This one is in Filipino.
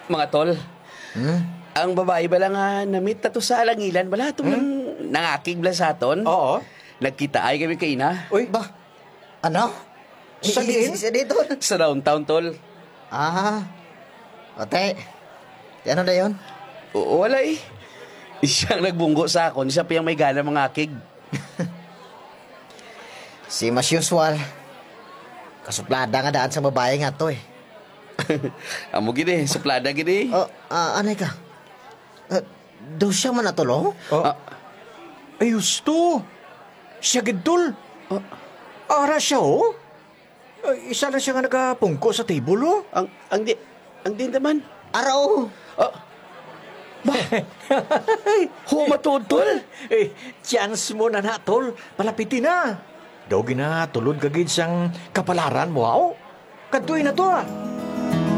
Mga tol, Hmm? ang babae ba lang namit tato sa alangilan, bala itong nangakig bala sa aton? Oo. Nagkita ay kami kaina. Uy, Ba? Ano? Sa diin? Isa dito. Sa downtown, tol. Ah. Ote. Ano na yun? Oo, wala eh. Siyang nagbunggo sa akon, siya pa yung may gana mangakig. Si Mas usual. Kasuplada nga daan sa babae nga to eh. Amo gini, suplada gini. Oh, anay ka? Daw siya man natulong? Oh. Ah. Ay, gusto. Siya gidol. Ara siya, oh. Ay, isa na siya nga nagapungko sa table, oh. Ang din naman. Araw. Humatod, tol. Eh, chance mo na na, tol. Palapitin na. Daw gina tulod kagid sang kapalaran mo, aw. Kadtoy na to, ah.